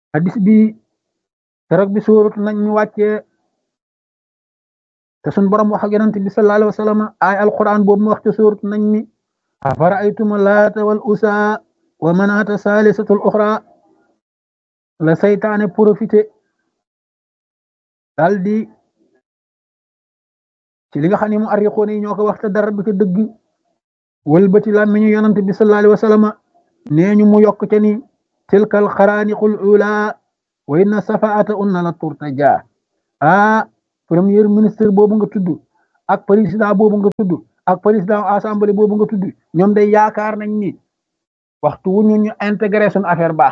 hadis bi keroog bi suuratu nañ ñu wàccee te sun borom wax ak yonent bi sallallahu alayhi wa sallam ay alquran boobu mu wax ci suuratu nañ mi afara'aytum laata wal usa wa manaata saalisatul uxra la saytaane profité daal di ci li nga xam ne mu arriqoon yi ñoo ko wax te dara du ca dëgg wëlbati làmmiñu yonent bi sallallahu alayhi wa sallam nee ñu mu yokk ca ni tilkal xaraaniqul ula wa inna safaata unna la turtaja premier ministre boobu nga tudd ak président boobu nga tudd ak président assemblée boobu nga tudd ñoom day yaakaar nañ ni waxtu wu ñu intégré suñu affaire baax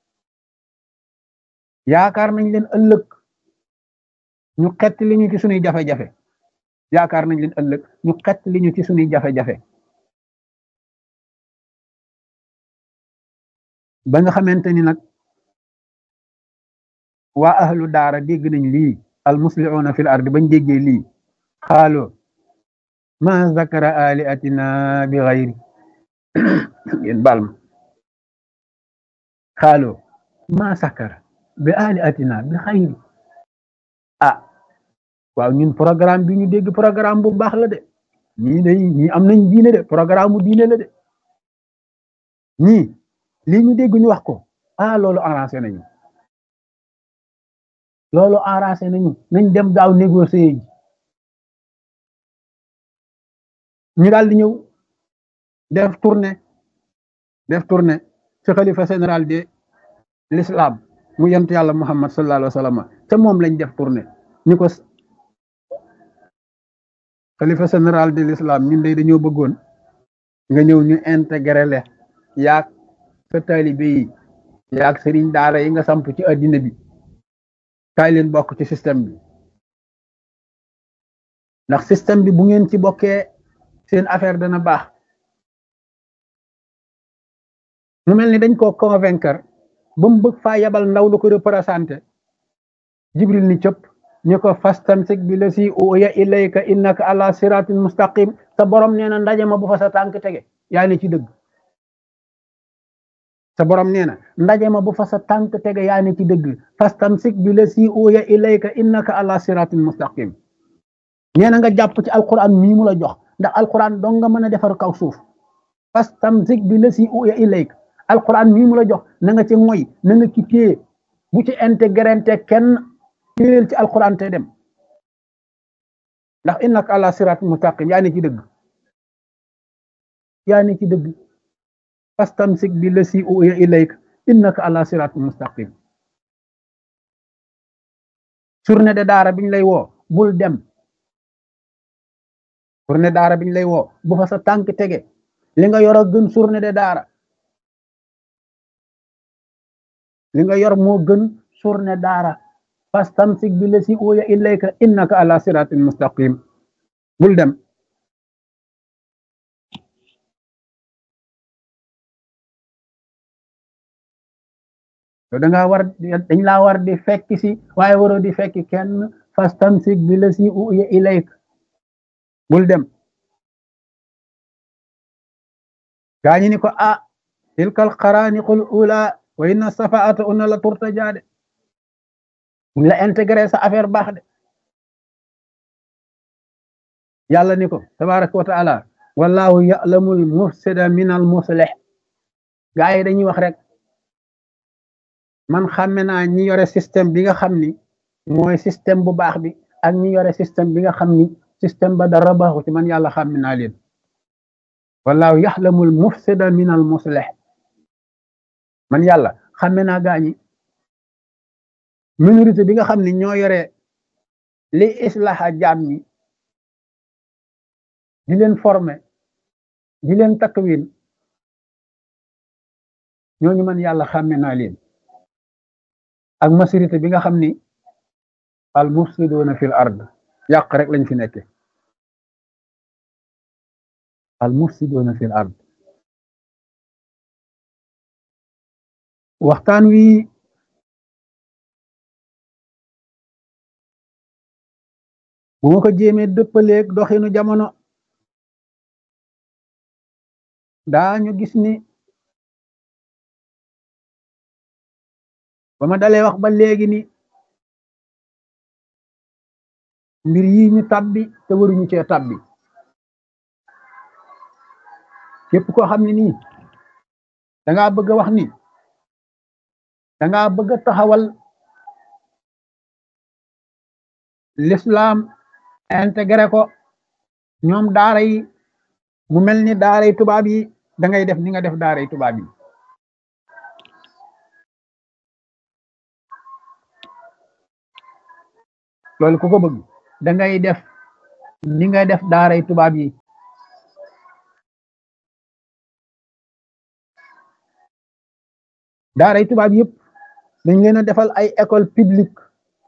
yaakaar nañ leen ëllëg ñu xett li ñu ci suñuy jafe-jafe yaakaar nañ leen ëllëg ñu xett li ñu ci suñuy jafe-jafe ba nga xamante ni nag waa ahlu daara dégg nañ lii al muslihuuna fil ardi bañ déggee lii xaalo ma zakara aliatina bi xayri yéen baal ma xaalo ma zakara bi aliatina bi xayri waaw ñun programme bi ñu dégg programme bu baax la de ñii am nañ diine de programme mu diine la de ñii lii ñu dégg ñu wax ko loolu arrangé nañu nañ dem gaaw négocier ji ñu daal di ñëw def tournée ci xalifa général de l'islam mu yent yàlla muhammad sallallahu alayhi wa sallam te moom lañ def tournée ñu ko xalifa général de l'islam ñun day dañoo bëggoon nga ñëw ñu intégré le yaag sa taalibe yi yaag sëriñ daara yi nga samp ci addina bi kaay leen bokk ci système bi ndax système bi bu ngeen ci bokkee seen affaire dana baax mu mel ni dañ koo convaincre ba mu bëgg faa yabal ndaw lu ko représenté jibril ni cëpp ni ko fastamsik bi la si uya ilayka innaka ala siratin mustaqim sa borom nee na ndaje ma bu fa sa tànk tege yaa ne ci dëgg sa borom nee na ndaje ma bu fa sa tànk tege yaa ne ci dëgg fastamsik bi la si uya ilayka innaka ala siratin mustaqim nee na nga jàpp ci alquran mii mu la jox ndax alquran dong nga mën a defar kaw suuf fastamsik bi la si uya ilayka alquran mii mu la jox na nga ci moy na nga ci téye bu ci intégrante kenn téel ci alquran te dem ndax innaka ala siratin mustaqim yaa ne ci dëgg fastamsik bi la si uya ilayka innaka ala siratin mustaqim journée de daara biñ lay woo bul dem journée daara biñ lay woo bu fa sa tànk tege li nga yor a gën journée de daara li nga yor moo gën journée daara fastamsik bi la si uya ilayka innaka ala siratin mustaqim bul dem yow da ngaa war dañ laa war di fekk si waaye waroo di fekk kenn fastamsik bi la si uya ilayka bul dem gaañi ni ko tilkal xaraaniqul ula wa inna safaata unna la turtajaade buñ la intégré sa affaire baax de yàlla ni ko tabaraka wa taala wallahu ya'lamul mufsida min al muslih gaa yi dañuy wax rek man xàmme naa ñi yore système bi nga xam ni mooy système bu baax bi ak ñi yore système bi nga xam ni système ba dara baaxu ci man yàlla xàmme naa leen wallahu yaxlamul mufsida min al muslih man yàlla xàmme naa gaañi minorité bi nga xam ni ñoo yore li islaha jaam ñi di leen former di leen takwin ñooñu man yàlla xàmme naa leen ak majorité bi nga xam ni al mufsiduna fil ard yàq rek lañ fi nekke al mufsiduna fil ard waxtaan wi bu ma ko jéemee dëppaleeg doxinu jamono daañu gis ni ba ma dalee wax ba léegi ni mbir yi ñu tabbi te waruñu cee tabbi képp koo xam ne nii da ngaa bëgg a wax ni da ngaa bëgg a taxawal l'islam intégré ko ñoom daara yi mu mel ni daara yi tubaab yi da ngay def ni nga def daara yi tubaab yi loolu ku ko bëgg da ngay def ni nga def daara yi tubaab yi daara yi tubaab yëpp dañ leen a defal ay école publique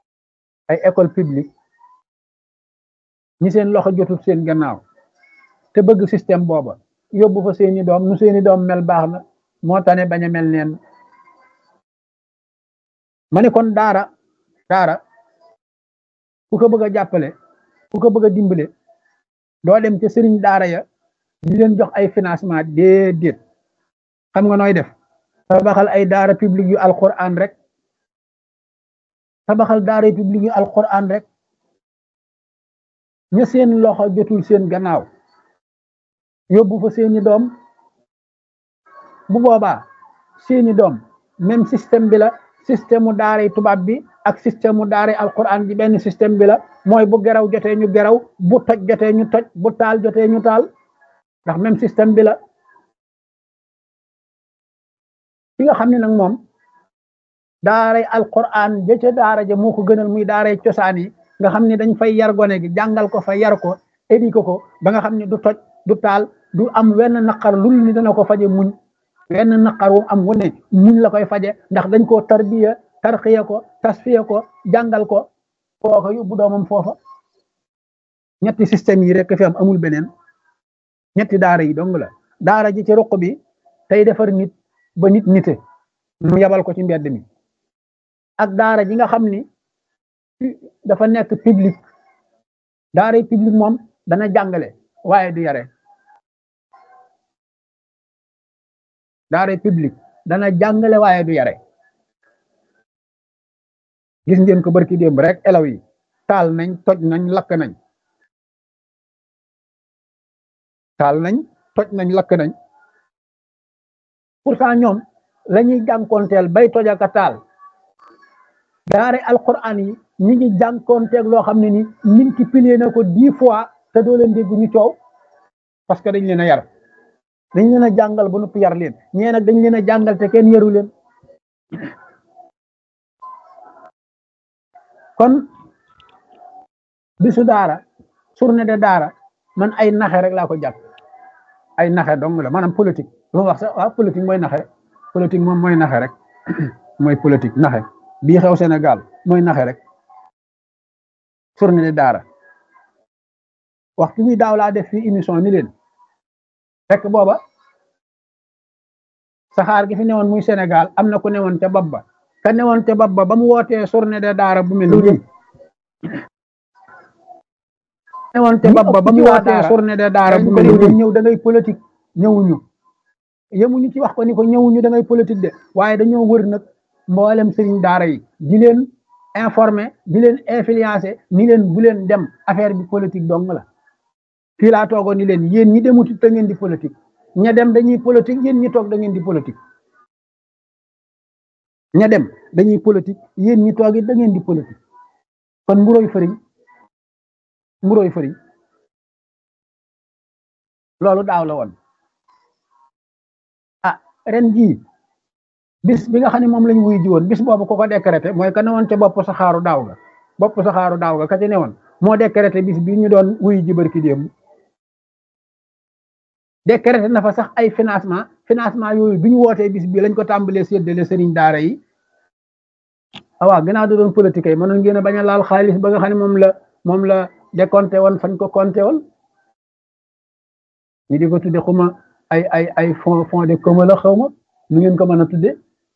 ñi seen loxo jotut seen gannaaw te bëgg système booba yóbbu fa seeni doom nu seeni doom mel baax na moo tane bañ a mel neen ma ne kon daara ku ko bëgg a jàppale ku ko bëgg a dimbale doo dem ca sëriñ daara ya di leen jox ay financement déedéet xam nga nooy def tabaxal ay daara publique yu alquran rek tabaxal daara publique yu alquran rek ña seen loxo jotul seen gannaaw yóbbu fa seeni doom bu boobaa seeni doom même système bi la système mu daaray tubaab bi ak système mu daaray alquran bi benn système bi la mooy bu geraw jotee ñu geraw bu toj jotee ñu toj bu taal jotee ñu taal ndax même système bi la ki nga xam ne nag moom daaray alquran ja ca daara ja moo ko gënal muy daaray cosaan yi nga xam ne dañ fay yar gone gi jàngal ko fa yar ko éduqué ko ba nga xam ne du toj du taal du am wenn naqar lul ni dana ko faje muñ wenn naqar wu am wane muñ la koy faje ndax dañ koo tarbiya tarxiya ko tasfiya ko jàngal ko kooka yóbbu doomam foofa ñetti système yi rek fi am amul beneen ñetti daara yi dong la daara ji ci ruq bi tey defar nit ba nit nite mu yabal ko ci mbedd mi ak daara ji nga xam ni dafa nekk public daara yi public moom dana jàngale waaye du yare daara public dana jàngale waaye du yare gis ngeen ko barki démb rek elaw yi taal nañ toj nañ lakk nañ taal nañ toj nañ lakk nañ pourtant ñoom la ñuy jànkoonteel bay toj ak a taal daara alquran yi ñi ngi jànkoonteeg loo xam ne ni multiplier na ko 10 fois te doo leen dégg ñu coow parce que dañ leen a yar dañ leen a jàngal ba noppi yar leen ñee nag dañ leen a jàngal te kenn yaru leen kon bisu daara journée de daara man ay naxe rek laa ko jàpp ay naxe dong la maanaam politique lu ma wax sax waaw politique mooy naxe politique moom mooy naxe rek mooy politique naxe bii xew Sénégal mooy naxe rek journée de daara waxtu bi daaw laa def fii émission ni leen fekk booba saxaar gi fi newoon muy Sénégal am na ku newoon ca bopp ba ka newoon ca bopp ba mu wootee journée de daara bu mel nii newoon ca bopp ba mu wootee journée de daara bu mel nii ñëw da ngay politique ñëwuñu yemuñu ci wax ko ni ko ñëwuñu da ngay politique de waaye dañoo wër nag mboolem sëriñ daara yi di leen informer di leen influencer ni leen bu leen dem affaire bi politique dong la fii laa toogoon ni leen yéen ñi demuti da ngeen di politique ña dem dañuy politique yéen ñi toog da ngeen di politique ña dem dañuy politique yéen ñi toog it da ngeen di politique kon mburoy fëriñ loolu daaw la woon ah ren jii bis bi nga xam ne moom lañ wuy ji woon bis boobu ko décrété mooy ka ne woon ca bopp saxaaru daaw ga ka ci ne woon moo décrété bis bi ñu doon wuy ji barki démb décrété na fa sax ay financement yooyu bi ñu wootee bis bi lañ ko tàmbalee séddale sëriñ daara yi waaw ginnaaw da doon politique yi mënoon ngeen a bañ a laal xaalis ba nga xam ne moom la décompté woon fañ ko compté woon ñu di ko tudde xuma ay fond de commun la xaw ma nu ngeen ko mën a tudde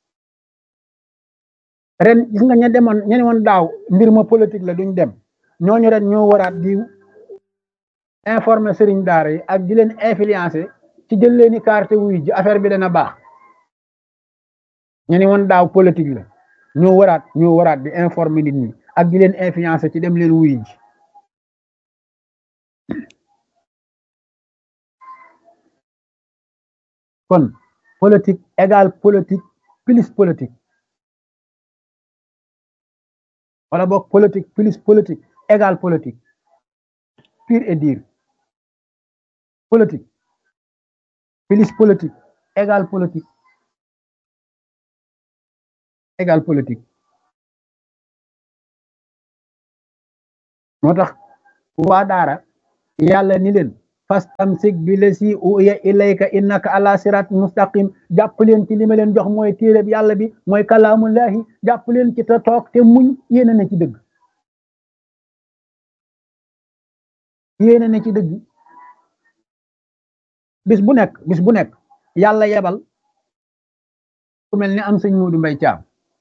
ren gis nga ña ne woon daaw mbir ma politique la duñ dem ñooñu ren ñoo waraat di informer sëriñ daara yi ak di leen influencer ci jël leeni carte wuy ji affaire bi dana baax ña ne woon daaw politique la ñoo waraat di informer nit ñi ak di leen influencer ci dem leen wuyu ji kon politique égale politique plus politique wala boog politique plus politique égale politique pure et dire politique plus politique égale politique égale politique moo tax waa daara yàlla ni leen fastamsik bi lasi uya ilayka innaka ala sirat mustaqim jàpp leen ci li ma leen jox mooy téereb yàlla bi mooy kalaamullahi jàpp leen ci te toog te muñ yéene na ci dëgg yéene na ci dëgg bis bu nekk yàlla yebal ku mel ni am sëñ Muudu Mbay Caam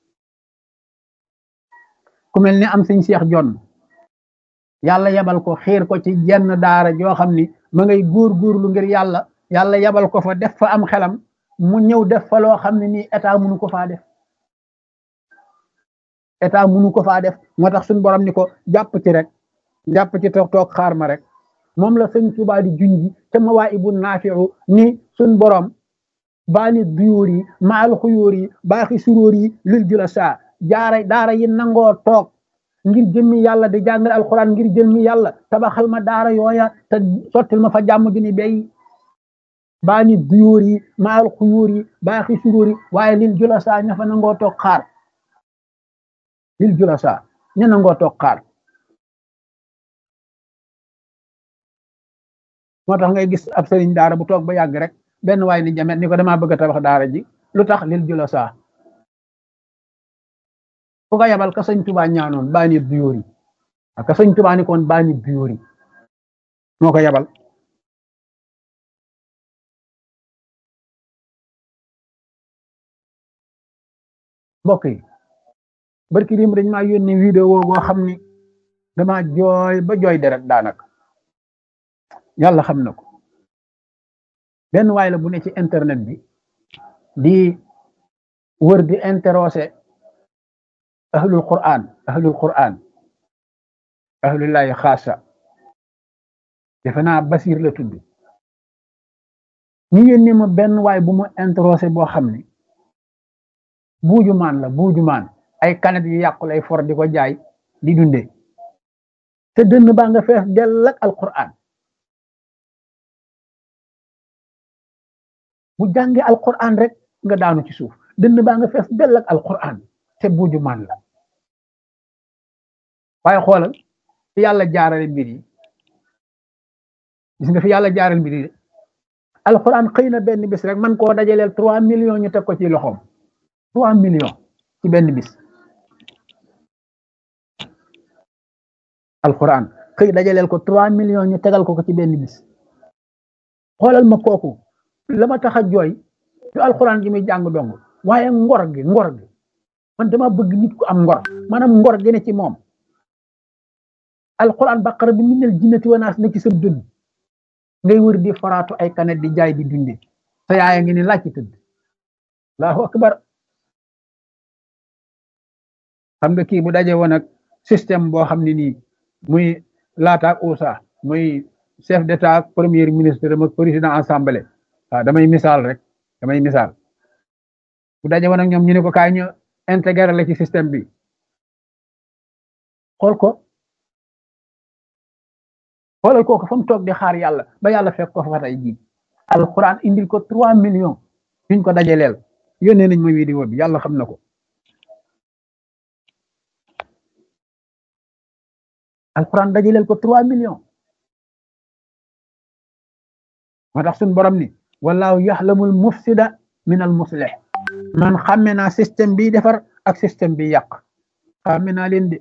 ku mel ni am sëñ Seex Jonn yàlla yebal ko xiir ko ci jenn daara joo xam ni ma ngay góor-góorlu ngir yàlla yebal ko fa def fa am xelam mu ñëw def fa loo xam ne nii état mënu ko faa def moo tax suñu borom ni ko jàpp ci toog xaar ma rek moom la sëñ Tuubaa di junji te Mawaahibu Naafi'u ni suñu borom baani duyóor yi maal xuyóor yi baaxi suróor yi lil jula saa daara yi nangoo toog ngir jëmmi yàlla di jàngale alxuraan ngir jëmmi yàlla tabaxal ma daara yooya te sottil ma fa jàmm gi ni bay baani duyóor yi maal xuyóor yi baaxi suróor yi waaye lil jula saa ña fa nangoo toog xaar lil jula saa ña nangoo toog xaar moo tax ngay gis ab sëriñ daara bu toog ba yàgg rek benn waay ni jamet ni ko damaa bëgg a tabax daara ji lu tax lil jula saa ku ko yabal ka sëñ Tuubaa ñaanoon baani duyóor yi ak ka sëñ Tuubaa ni koon baani duyóor yi moo ko yabal mbokk yi barki dim dañ maa yónni vidéo boo xam ni dama jooy ba jooy deret daanaka yàlla xam na ko benn waay la bu ne ci internet bi di wër di interroger ahlul quran ahlullahi xaasa defe naa Basir la tudd ñu yónni ma benn waay bu mu interroger boo xam ni buujumaan ay kanet yu yàqu lay for di ko jaay di dunde te dënn baa nga fees dell ak alquran bu jàngee alquran rek nga daanu ci suuf dënn baa nga fees dell ak alquran te buujumaan la waaye xoolal fi yàlla jaarale mbir yi gis nga fi yàlla jaarale mbir yi alquran xëy na benn bis rek man koo dajaleel 3 millions ñu teg ko ci loxoom 3 millions ci benn bis alquran xëy dajaleel ko 3 millions ñu tegal ko ci benn bis xoolal ma kooku la ma tax a jooy du alquran ji muy jàng dong waaye ngor gi man dama bëgg nit ku am ngor maanaam ngor gi ne ci moom alquran baqara bi minal jinnati wa naas ne ci sa dënn ngay wër di faraatu ay kanet di jaay di dunde sa yaaya ngi ni laaj ci tëdd allahu akbar xam nga kii bu daje woon ak système boo xam ne nii muy laataak USA muy chef d'état ak premier ministre ak président assemblée waaw damay misaal bu daje woon ak ñoom ñu ne ko kaay ñu intégré la ci système bi xoolal kooku fa mu toog di xaar yàlla ba yàlla fekk ko fa tey jii alquran indil ko 3 millions yuñ ko dajaleel yónnee nañ ma vidéo bi yàlla xam na ko alquran dajaleel ko 3 millions moo tax suñ borom ni wallahu yaxlamul mufsida min al muslih man xàmme naa système bi defar ak système bi yàq xàmme naa leen de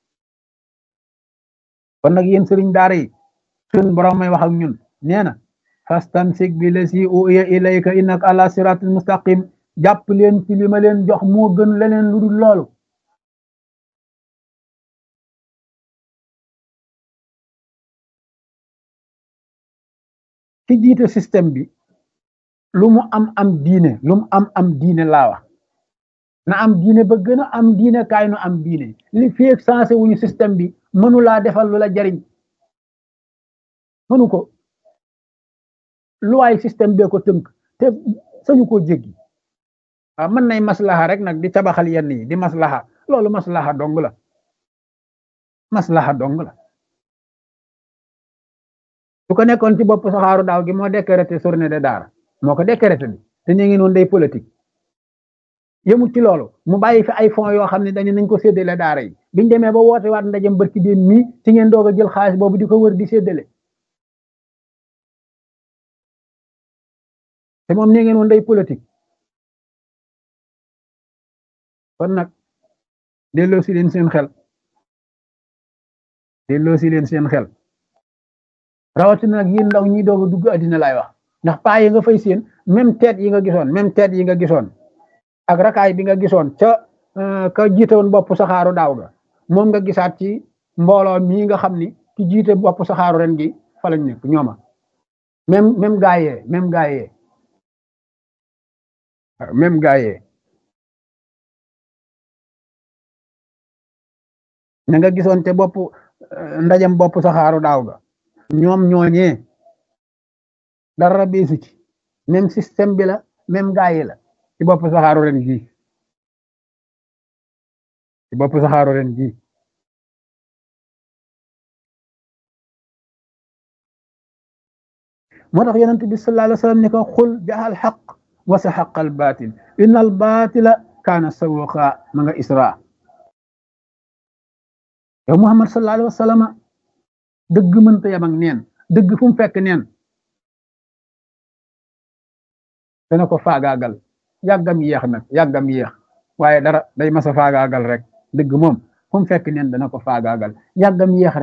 kon nag yéen sëriñ daara yi suñ borom may wax ak ñun nee na fastamsik bi lasi uya ilayka innaka ala siratul mustaqim jàpp leen ci li ma leen jox moo gën leneen lu dul loolu ci jiite système bi lu mu am am diine laa wax na am diine ba gën a am diine kaay nu am diine li feeg sensé wuñu système bi mënu laa defal lu la jariñ mënu ko luwaay système bee ko tënk te sañu koo jéggi waaw mën nay maslaha rek nag di tabaxal yenn yi di maslaha loolu maslaha dong la maslaha dong la su ko nekkoon ci bopp saxaaru daaw gi moo décrété journée de daara moo ko décrété bi te ñu ngi noonu day politique yëmut ci loolu mu bàyyi fi ay fonds yoo xam ne dañu nañ ko séddale daara yi biñ demee ba woote waat ndajem barki déen mii ci ngeen doog a jël xaalis boobu di ko wër di séddale te moom ni ngeen woon day politique kon nag delloo si leen seen xel delloo si leen seen xel rawatina nag yéen ndaw ñi doog a dugg addina laay wax ndax paa yi nga fay seen même tête yi nga gisoon ak rakaay bi nga gisoon ca ka jiite woon bopp saxaaru daaw ga moom nga gisaat ci mbooloo mii nga xam ni ki jiite bopp saxaaru ren gi fa lañ nekk ñooma même gaayee même gaayee ña nga gisoon te bopp ndajem bopp saxaaru daaw ga ñoom ñooñee dara beesu ci même système bi la même gaayee la ci bopp saxaaru ren gi moo tax yonent bi sallallahu alayhi wa sallam ni ko xul jaxal xaq wa sa xaqal baatil inna al baatila kaana sawoqa ma nga isra yow Muhammad sallallahu alayhi wa sallam dëgg mënta yam ak neen dëgg fu mu fekk neen dana ko faagaagal yàggam yéex waaye dara day masa faagaagal rek dëgg moom fu mu fekk neen dana ko faagaagal yàggam yéex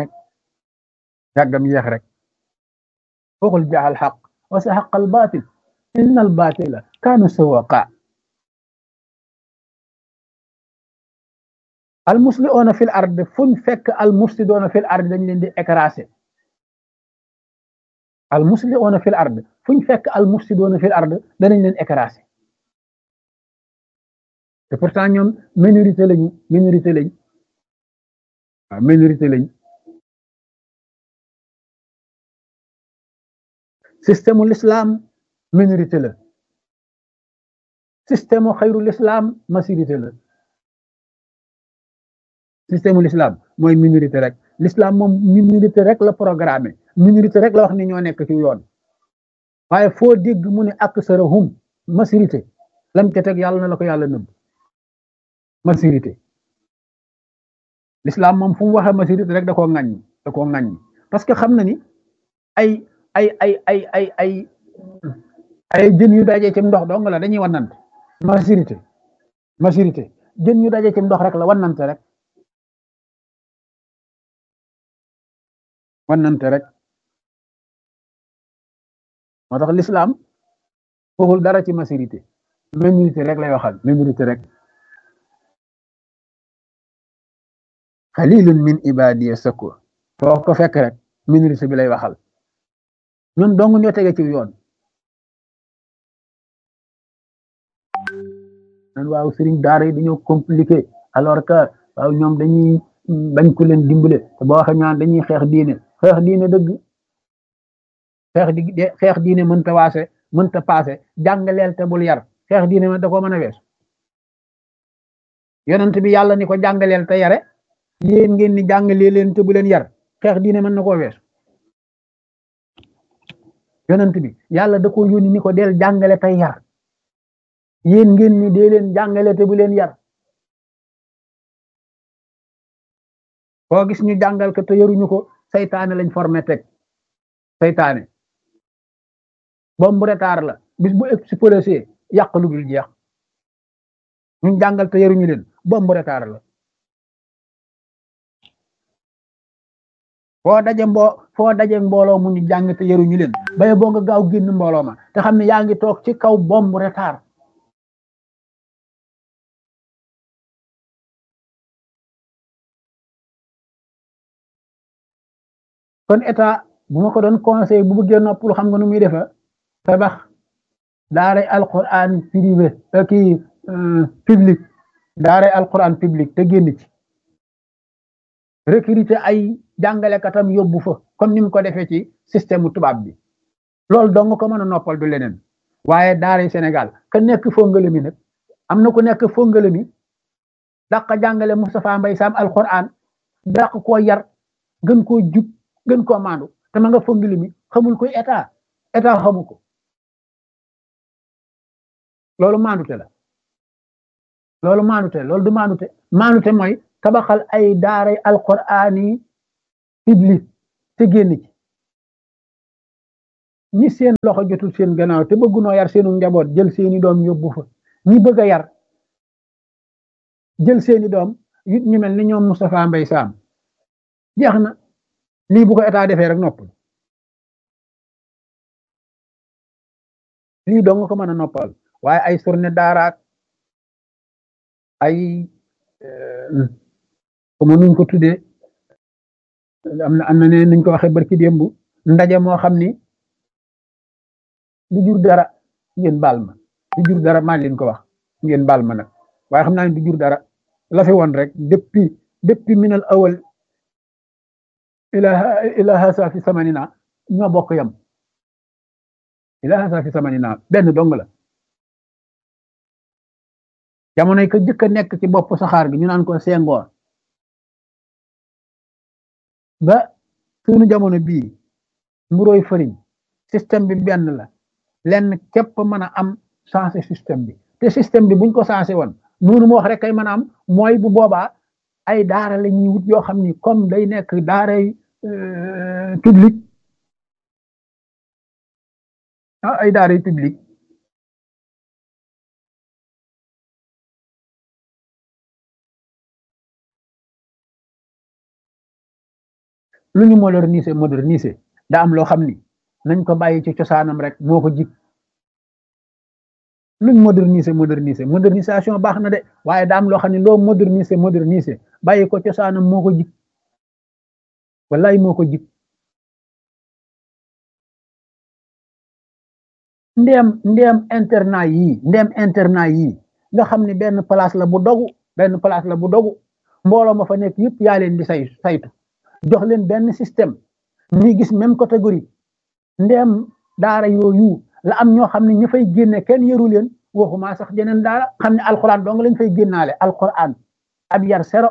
rek waxul jaaxal xaq wa sa xaqal baatil inna al baatila kaana sawaqa al muslihoona fil ard fuñ fekk al mufsidoona fil ard dañ leen di écraser al muslihoona fil ard fuñ fekk al mufsidoona fil ard danañ leen écraser te pourtant ñoom minorité lañ système l'islam minorité la système xayrul islam majorité la système l'islam mooy minorité rek l'islam moom minorité rek la programmé minorité rek la wax ni ñoo nekk ci yoon waaye foo dégg mu ne aksarahum majorité lam ca teg yàlla na la ko yàlla nëbb majorité l'islam moom fu mu waxee majorité rek da koo ŋàññi parce que xam na ni ay jën yu daje ci ndox dong la dañuy wannante majorité jën yu daje ci ndox rek la wannante rek moo tax l'islam waxul dara ci majorité minorité rek lay waxal minorité rek xalilun min ibadiya sakur foo ko fekk rek minorité bi lay waxal ñun dong ñoo tege ci yoon nan waaw sëriñ daara yi dañoo compliqué alors que waaw ñoom dañuy bañ ku leen dimbale te boo waxee ñaan dañuy xeex diine dëgg xeex diine mënta paase jàngaleel te bul yar xeex diine da koo mën a wees yonent bi yàlla ni ko jàngaleel te yare yéen ngeen ni jàngalee leen te bu leen yar xeex diine mën na koo wees yonent bi yàlla da ko yónni ni ko del jàngale te yar yéen ngeen ni dee leen jàngale te bu leen yar koo gis ñu jàngal ko te yaruñu ko saytaane lañ formé teg saytaane bombu retard la bis bu explosé yàq lu dul jeex ñu jàngal te yaruñu leen bombu retard la foo daje mbooloo mu ñu jàng te yaruñu leen baye boo nga gaaw génn mbooloo ma te xam ne yaa ngi toog ci kaw bombu retard kon état bu ma ko doon conseil bu bëggee noppalu xam nga nu muy defa tabax daaray alquran privé kii public daaray alquran public te génn ci recruter ay jàngalekatam yóbbu fa comme ni mu ko defee ci système tubaab bi loolu dong ko mën a noppal du leneen waaye daaray Sénégal ka nekk fongale mi nag am na ku nekk fongale mi dàq jàngale Moustapha Mbaye Sam alquran dàq koo yar gën koo jub gën koo maandu te ma nga fongale mi xamul koy état xamu ko loolu maandute la loolu maandute loolu du maandute mooy tabaxal ay daaray alquran yi public te génn ci ñi seen loxo jotul seen gannaaw te bëggunoo yar seenu njaboot jël seeni doom yóbbu fa ñi bëgg a yar jël seeni doom yit ñu mel ni ñoom Moustapha Mbaye Sam jeex na lii bu ko état defee rek noppal lii dong ko mën a noppal waaye ay surne daaraak ay comme nuñ ko tuddee am na ne nuñ ko waxee barki démb ndaje moo xam ni du jur dara ngeen baal ma du jur dara maa leen ko wax ngeen baal ma nag waaye xam naa ne du jur dara la fi woon rek depuis minal awal ila hasa fi samanina ñoo bokk yam ila hasa fi samanina benn dong la jamonoy ko jëkk a nekk ci bopp saxaar gi ñu naan ko Senghor ba suñu jamono bii mburoy fëriñ système bi benn la lenn képp mën a am changé système bi te système bi buñ ko changé woon noonu mu wax rek kay mën a am mooy bu boobaa ay daara la ñuy wut yoo xam ni comme day nekk daaray public ay daaray public lu ñu moderniser daa am loo xam ni nañ ko bàyyi ci cosaanam rek moo ko jig luñ modernisation baax na de waaye daa am loo xam ne loo moderniser bàyyi ko cosaanam moo ko jig wallaay moo ko jig ndeem internat yii nga xam ne benn place la bu dogu mbooloo ma fa nekk yëpp yaa leen di saytu jox leen benn système ñuy gis même catégorie ndeem daara yooyu la am ñoo xam ne ñu fay génne kenn yëru leen waxuma sax jeneen daara xam ne alxuraan dong lañ fay génnaale alxuraan ab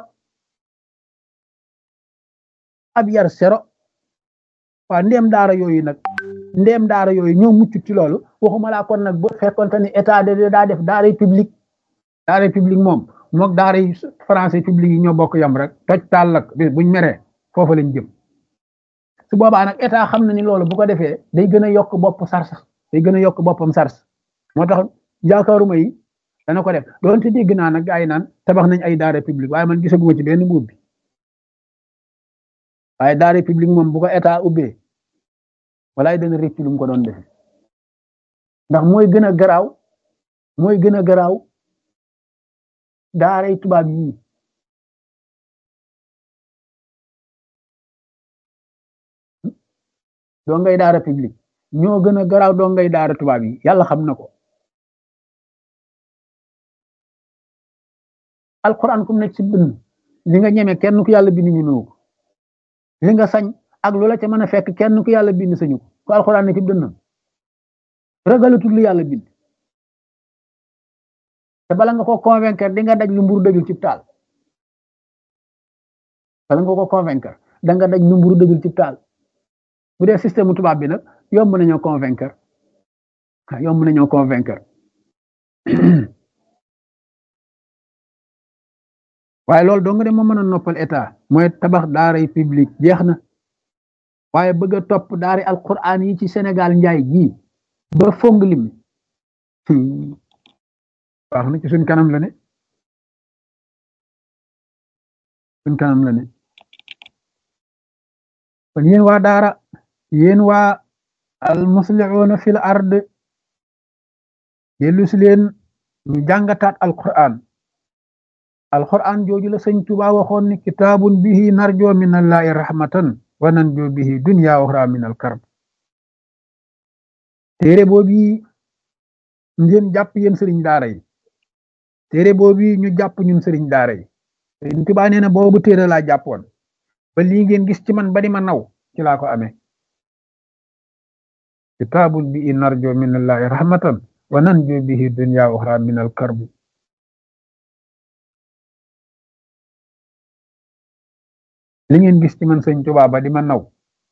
yar sero waaw ndeem daara yooyu ñoo mucc ci loolu waxuma laa kon nag bu fekkonte ni état de daa def daaray public moom mook daaray français public yi ñoo bokk yam rek toj taal lak buñ meree foofa lañ jëm su boobaa nag état xam na ni loolu bu ko defee day gën a yokk boppam sars moo tax yaakaaruma yi dana ko def doonte dégg naa nag gaa yi naan tabax nañ ay daara public waaye man gisaguma ci benn mbuub bi waaye daara public moom bu ko état ubbee walaay dana rëcc lu mu ko doon defe ndax mooy gën a garaaw daaray tubaab yii doo ngay daara public ñoo gën a garaaw doo ngay daara tubaab yi yàlla xam na ko alquran kum nekk ci bind li nga ñeme kenn ku yàlla bind ñemewu ko li nga sañ ak loola ca mën a fekk kenn ku yàlla bind sañu ko alquran ne ci dënnam ragalatul lu yàlla bind te bala nga ko convaincre di nga daj lu mburu dajul ci taal da nga daj lu mburu dajul ci taal bu dee système tubaab bi nag yomb nañoo convaincre waaye loolu dong de moo mën a noppal état mooy tabax daaray public jeex na waaye bëgg a topp daari alquran yi ci Sénégal njaay gii ba fong lim wax na ci suñ kanam la ne kon yéen waa daara yéen waa almuslihuuna fil ard dellu si leen ñu jàngataat alquran jooju la sëñ Tuubaa waxoon ni kitaabun bihi narjoo min allahi rahmatan wa nanjoo bihi dunya wa uxra min alkarb téere boobu ngeen jàpp yéen sëriñ daara yi téere boobu ñu jàpp ñun sëriñ daara yi Sëriñ Tuubaa nee na boobu téere laa jàppoon ba lii ngeen gis ci man ba di ma naw ci laa ko amee kitaabun bi narjo minallahi rahmatan wa nanjo bihi dunya uxra min al karbi li ngeen gis ci man sëñ Tuubaa ba di ma naw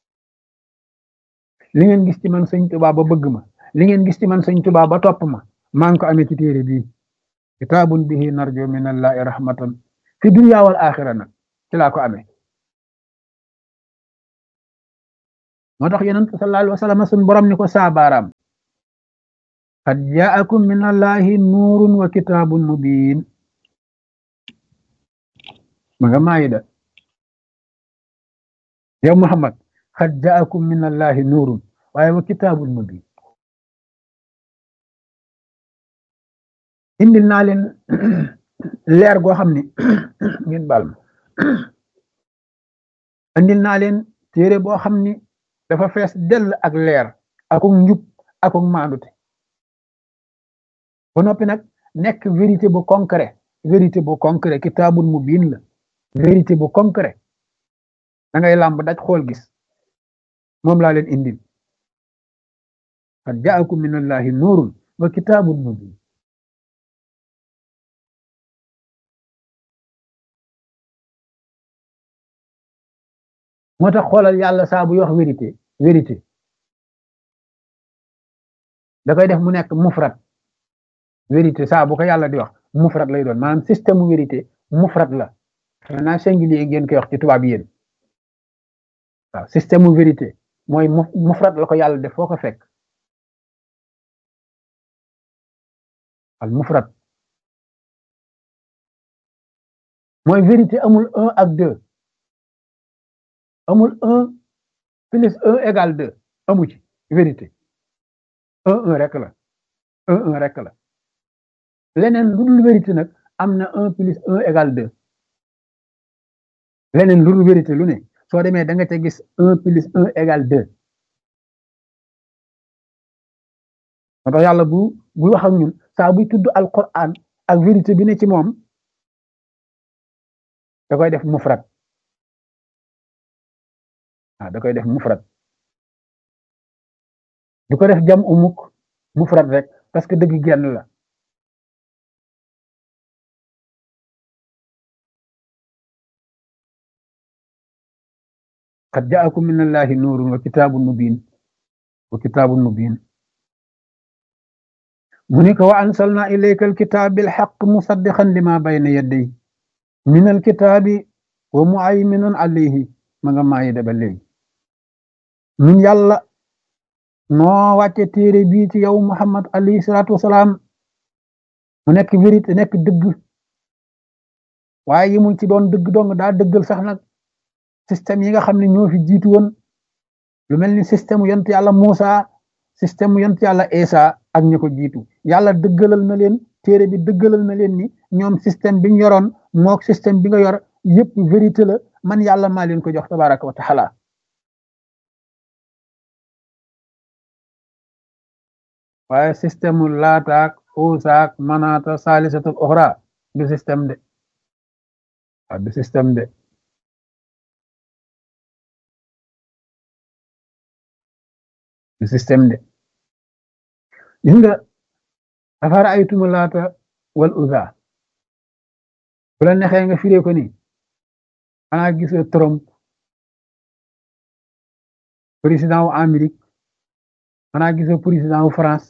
li ngeen gis ci man sëñ Tuubaa ba bëgg ma li ngeen gis ci man sëñ Tuubaa ba topp ma maa ngi ko amee ci téere bii kitaabun bihi narjo minallahi rahmatan fi dunya wal axira nag ci laa ko amee moo tax yonent sallallahu alayhi wa sallam sun borom ni ko saabaaraam qad jaakum min allahi nuurun wa kitaabun mubiin ma nga maayida yow Muhammad qad jaakum min allahi nuurun waaye wa kitaabun mubiin indil naa leen leer goo xam ni ngeen baal ma indil naa leen téere boo xam ni dafa fees dell ak leer akuk njub akuk maandute ba noppi nag nekk vérité bu concret kitaabun mubiin la vérité bu concret da ngay làmb daj xool gis moom laa leen indil qad jaakum min allahi nuurun wa kitaabun mubiin moo tax xoolal yàlla saa bu wax vérité da koy def mu nekk mufrat vérité saa bu ko yàlla di wax mufrat lay doon maanaam système vérité mufrat la xanaa singulier ngeen koy wax ci tubaab yéen waaw système vérité mooy mufrat la ko yàlla def foo ko fekk al mufrat mooy vérité amul un ak deux amul un plus un égale deux amu ci vérité un rek la un rek la leneen lu dul vérité nag am na un plus un égale deux leneen lu dul vérité lu ne soo demee da nga ca gis un plus un égale deux moo tax yàlla buy wax ak ñun saa buy tudd alquran ak vérité bi ne ci moom da koy def mufrat da koy def mufrat du ko def jam umuk mufrat rek parce que dëgg genn la qad jaakum min allahi nuurun wa kitaabun mubiin mu ni ko wa ansalna ilayka alkitaab bilxaq musaddiqan lima bayna yadday min alkitaabi wa muayminun alayhi ma nga maayida ba léegi ñun yàlla noo wàcce téere bii ci yow Muhammad alayhi salaatu wasalaam mu nekk vérité nekk dëgg waaye yi mu ci doon dëgg dong daa dëggal sax nag système yi nga xam ne ñoo fi jiitu woon lu mel ni système yont yàlla Muusa système yont yàlla Isa ak ñi ko jiitu yàlla dëggalal na leen téere bi dëggalal na leen ni ñoom système bi ñu yoroon mook système bi nga yor yépp vérité la man yàlla maa leen ko jox tabaraka wa taala waaye système laataak uusaak manaata saalisatul oxra du système de waaw du système de du système de gis nga afara aytumu laata wal uza bu la nexee nga firee ko ni xanaa gisoo Trump président wu Amérique xanaa gisoo président wu France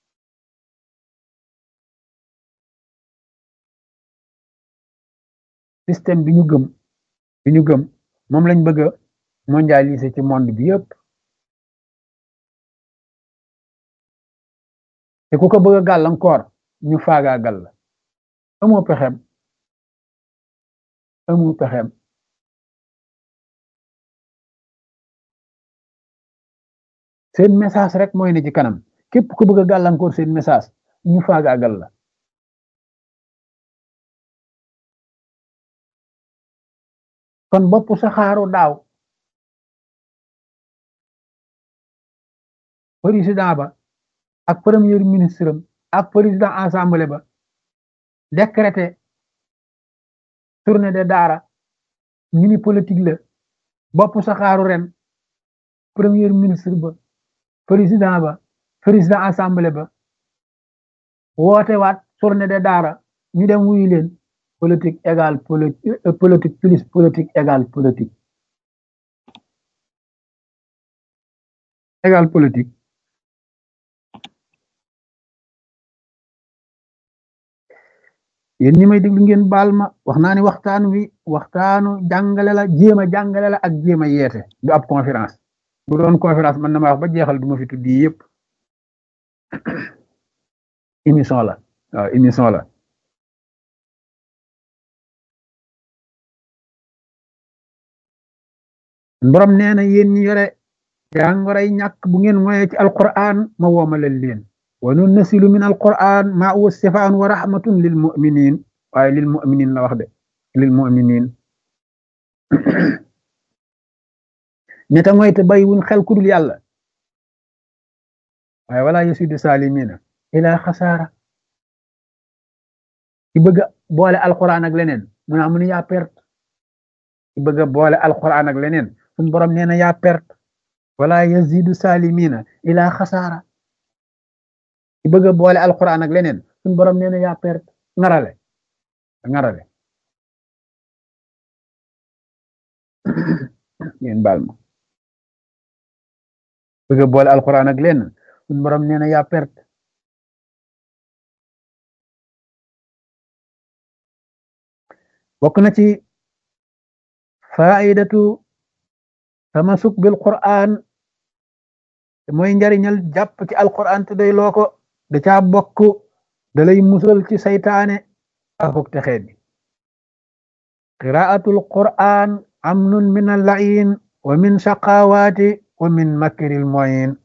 système bi ñu gëm moom lañ bëgg a mondialiser ci monde bi yëpp te ku ko bëgg a gàllankoor ñu faagaagal la amoo pexeem seen message rek mooy ne ci kanam képp ku bëgg a gàllankoor seen message ñu faagaagal la kon bopp saxaaru daaw président ba ak premier ministre am ak président assemblée ba décrété tournée de daara ñu ni politique la bopp saxaaru ren premier ministre ba président assemblée ba woote waat tournée de daara ñu dem wuyu leen politique égale politique plus politique égale politique égale politique yéen ñi may déglu ngeen baal ma wax naa ni waxtaan wi waxtaanu jàngale la jéem a jàngale la ak jéem a yeete du ab conférence bu doon conférence man na ma wax ba jeexal du ma fi tuddi yëpp émission la waaw émission la borom nee na yéen ñi yore jàngoroy ñàkk bu ngeen moye ci alquran ma woomalal leen wa nunnasilu min alquran ma huwa sifaan wa rahmatun lil muminin waaye lil muminin la wax de lil muminin ñeta ngoy te bay wuñ xel ku dul yàlla waaye wala yasidu salimina ila xasaara ci bëgg a boole alquran ak leneen mu naa mu ne yaa perte ci bëgg a boole alquran ak leneen suñ borom nee na yaa perte wala yazidu salimina ila xasaara ci bëgg a boole alquran ak leneen suñ borom nee na yaa perte ngarale ngeen baal ma bëgg a boole alquran ak leneen suñ borom nee na yaa perte bokk na ci faidatu tamasuk bil quran mooy njariñal jàpp ci alquran te day loo ko da caa bokk da lay musal ci saytaane akuk texee bi qiraatul quran amnun min al-la'iin wa min shaqawaati wa min makril mu'in